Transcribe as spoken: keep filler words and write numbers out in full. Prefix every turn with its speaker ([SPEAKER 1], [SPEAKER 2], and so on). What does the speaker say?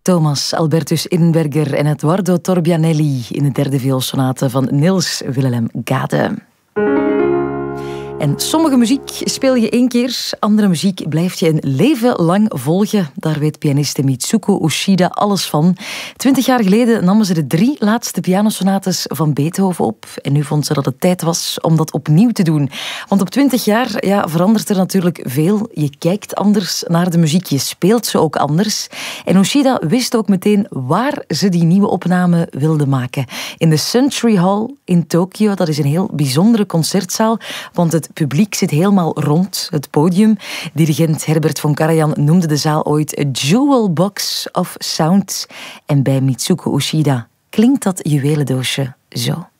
[SPEAKER 1] Thomas Albertus Inberger en Edoardo Torbianelli in de derde vioolsonate van Niels Willem Gade. En sommige muziek speel je één keer, andere muziek blijft je een leven lang volgen. Daar weet pianiste Mitsuko Uchida alles van. Twintig jaar geleden namen ze de drie laatste pianosonates van Beethoven op. En nu vond ze dat het tijd was om dat opnieuw te doen. Want op twintig jaar ja, verandert er natuurlijk veel. Je kijkt anders naar de muziek, je speelt ze ook anders. En Uchida wist ook meteen waar ze die nieuwe opname wilde maken. In de Century Hall in Tokio, dat is een heel bijzondere concertzaal, want het Het publiek zit helemaal rond het podium. Dirigent Herbert von Karajan noemde de zaal ooit a jewel box of sound. En bij Mitsuko Uchida klinkt dat juwelendoosje zo.